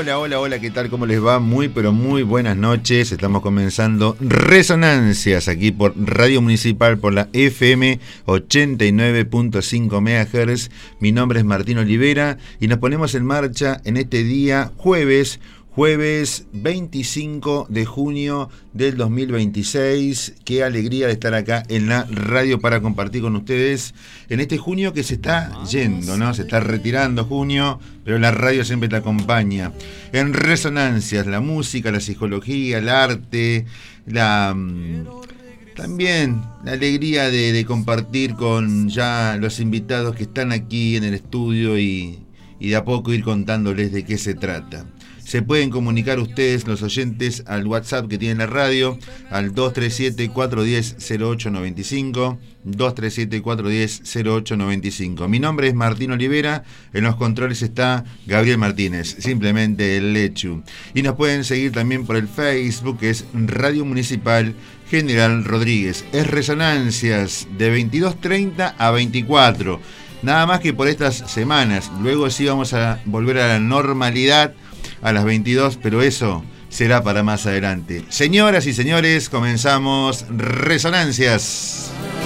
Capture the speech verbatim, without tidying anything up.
Hola, hola, hola, ¿qué tal? ¿Cómo les va? Muy, pero muy buenas noches. Estamos comenzando Resonancias aquí por Radio Municipal, por la F M ochenta y nueve punto cinco megahertz. Mi nombre es Martín Olivera y nos ponemos en marcha en este día jueves, jueves veinticinco de junio del dos mil veintiséis. Qué alegría de estar acá en la radio para compartir con ustedes en este junio que se está yendo, ¿no? Se está retirando junio, pero la radio siempre te acompaña. En Resonancias, la música, la psicología, el arte, la... también la alegría de, de compartir con ya los invitados que están aquí en el estudio y, y de a poco ir contándoles de qué se trata. Se pueden comunicar ustedes, los oyentes, al WhatsApp que tiene la radio, al dos tres siete, cuatro uno cero, cero ocho nueve cinco, dos tres siete, cuatro uno cero, cero ocho nueve cinco. Mi nombre es Martín Olivera, en los controles está Gabriel Martínez, simplemente el Lechu. Y nos pueden seguir también por el Facebook, que es Radio Municipal General Rodríguez. Es Resonancias de veintidós treinta a veinticuatro, nada más que por estas semanas. Luego sí vamos a volver a la normalidad a las veintidós, pero eso será para más adelante. Señoras y señores, comenzamos Resonancias.